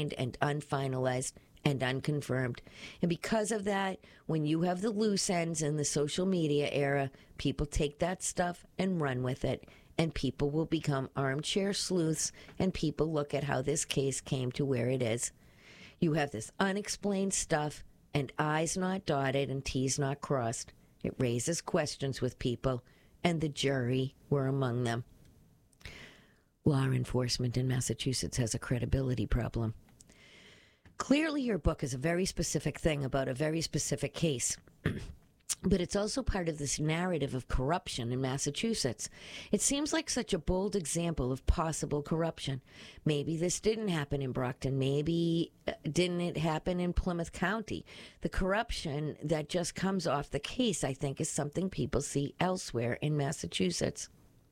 unsigned and unfinalized and unconfirmed. And because of that, when you have the loose ends in the social media era, people take that stuff and run with it. And people will become armchair sleuths, and people look at how this case came to where it is. You have this unexplained stuff, and I's not dotted and T's not crossed. It raises questions with people, and the jury were among them. Law enforcement in Massachusetts has a credibility problem. Clearly, your book is a very specific thing about a very specific case. But it's also part of this narrative of corruption in Massachusetts. It seems like such a bold example of possible corruption. Maybe this didn't happen in Brockton. Maybe didn't it happen in Plymouth County? The corruption that just comes off the case, I think, is something people see elsewhere in Massachusetts.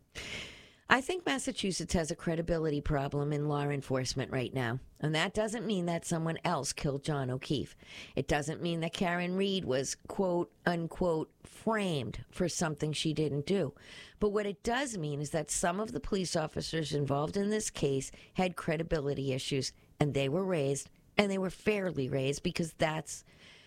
I think Massachusetts has a credibility problem in law enforcement right now. And that doesn't mean that someone else killed John O'Keefe. It doesn't mean that Karen Read was, quote, unquote, framed for something she didn't do. But what it does mean is that some of the police officers involved in this case had credibility issues, and they were raised, and they were fairly raised, because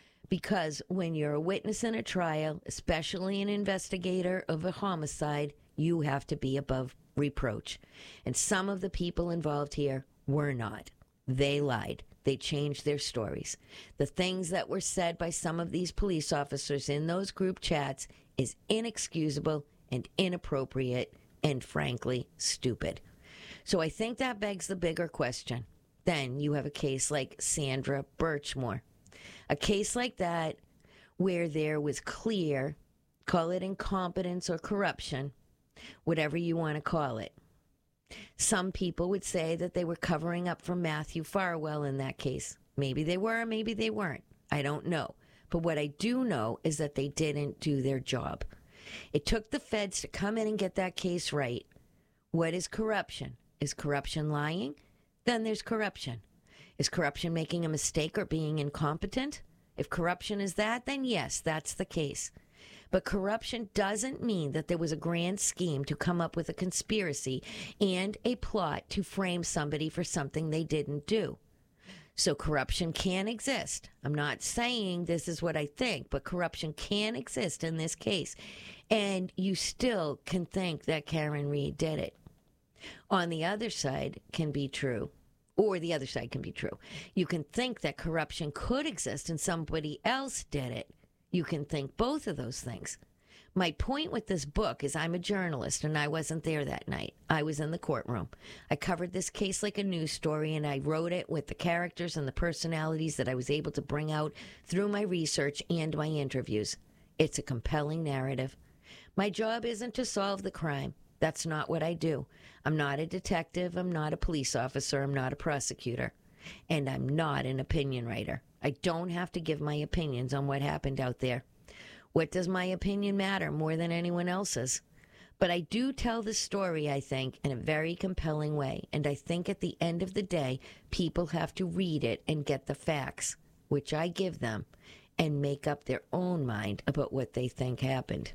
when you're a witness in a trial, especially an investigator of a homicide, you have to be above reproach. And some of the people involved here were not. They lied. They changed their stories. The things that were said by some of these police officers in those group chats is inexcusable and inappropriate and, frankly, stupid. So I think that begs the bigger question. Then you have a case like Sandra Birchmore. A case like that where there was clear, call it incompetence or corruption, whatever you want to call it. Some people would say that they were covering up for Matthew Farwell in that case. Maybe they were, maybe they weren't. I don't know. But what I do know is that they didn't do their job. It took the feds to come in and get that case right. What is corruption? Is corruption lying? Then there's corruption. Is corruption making a mistake or being incompetent? If corruption is that, then yes, that's the case. But corruption doesn't mean that there was a grand scheme to come up with a conspiracy and a plot to frame somebody for something they didn't do. So corruption can exist. I'm not saying this is what I think, but corruption can exist in this case. And you still can think that Karen Read did it. On the other side can be true. Or the other side can be true. You can think that corruption could exist and somebody else did it. You can think both of those things. My point with this book is I'm a journalist, and I wasn't there that night. I was in the courtroom. I covered this case like a news story, and I wrote it with the characters and the personalities that I was able to bring out through my research and my interviews. It's a compelling narrative. My job isn't to solve the crime. That's not what I do. I'm not a detective. I'm not a police officer. I'm not a prosecutor. And I'm not an opinion writer. I don't have to give my opinions on what happened out there. What does my opinion matter more than anyone else's? But I do tell the story, I think, in a very compelling way. And I think at the end of the day, people have to read it and get the facts, which I give them, and make up their own mind about what they think happened.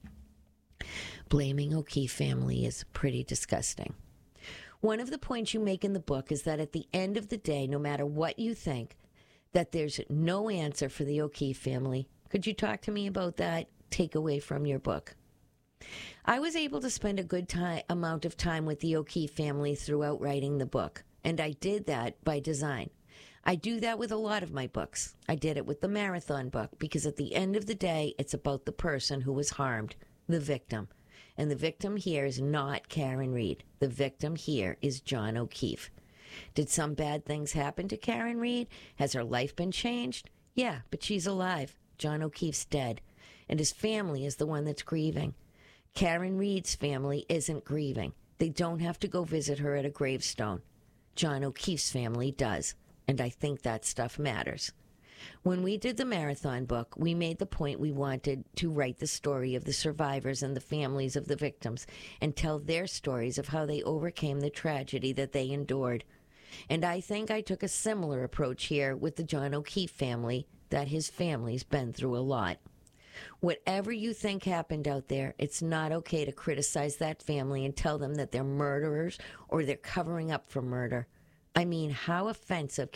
Blaming O'Keefe family is pretty disgusting. One of the points you make in the book is that at the end of the day, no matter what you think, that there's no answer for the O'Keefe family. Could you talk to me about that takeaway from your book? I was able to spend a good amount of time with the O'Keefe family throughout writing the book, and I did that by design. I do that with a lot of my books. I did it with the Marathon book, because at the end of the day, it's about the person who was harmed, the victim. And the victim here is not Karen Read. The victim here is John O'Keefe. Did some bad things happen to Karen Read? Has her life been changed? Yeah, but she's alive. John O'Keefe's dead. And his family is the one that's grieving. Karen Read's family isn't grieving. They don't have to go visit her at a gravestone. John O'Keefe's family does. And I think that stuff matters. When we did the Marathon book, we made the point we wanted to write the story of the survivors and the families of the victims and tell their stories of how they overcame the tragedy that they endured. And I think I took a similar approach here with the John O'Keefe family, that his family's been through a lot. Whatever you think happened out there, it's not okay to criticize that family and tell them that they're murderers or they're covering up for murder. I mean, how offensive